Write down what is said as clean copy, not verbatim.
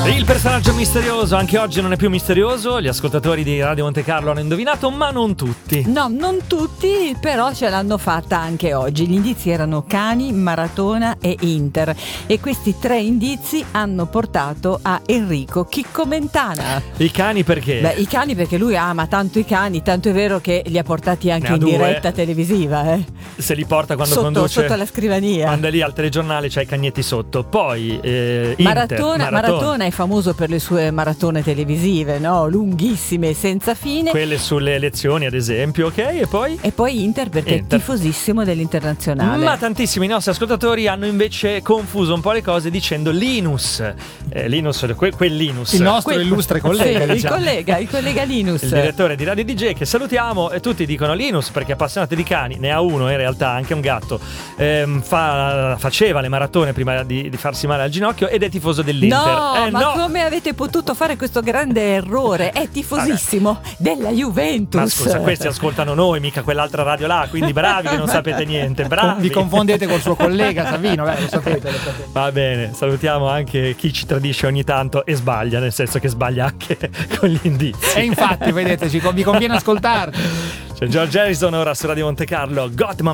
Il personaggio misterioso anche oggi non è più misterioso. Gli ascoltatori di Radio Monte Carlo hanno indovinato, ma non tutti. No, non tutti, però ce l'hanno fatta anche oggi. Gli indizi erano Cani, Maratona e Inter, e questi tre indizi hanno portato a Enrico Chicco Mentana. I cani perché? Beh, i cani perché lui ama tanto i cani, tanto è vero che li ha portati anche Ne ha in due. diretta televisiva. Se li porta quando conduce, sotto la scrivania. quando è lì al telegiornale c'ha i cagnetti sotto. Poi Maratona è famoso per le sue maratone televisive, no? Lunghissime, senza fine. Quelle sulle elezioni, ad esempio, ok? E poi? E poi Inter perché Inter. è tifosissimo dell'Internazionale. Ma tantissimi nostri ascoltatori hanno invece confuso un po' le cose dicendo Linus. Linus, quel Linus. Il nostro illustre collega, Sì, diciamo. il collega Linus. Il direttore di Radio DJ, che salutiamo, e tutti dicono Linus perché è appassionato di cani, ne ha uno in realtà, anche un gatto. Faceva le maratone prima di farsi male al ginocchio ed è tifoso dell'Inter. Ma come avete potuto fare questo grande errore? È tifosissimo della Juventus. Ma scusa, questi ascoltano noi, mica quell'altra radio là, quindi bravi che non sapete niente, bravi. Vi confondete col suo collega Savino, lo sapete. Va bene, salutiamo anche chi ci tradisce ogni tanto e sbaglia, nel senso che sbaglia anche con gli indizi. E infatti, vedete, vi conviene ascoltarci. C'è George Harrison ora su Radio Monte Carlo, Got My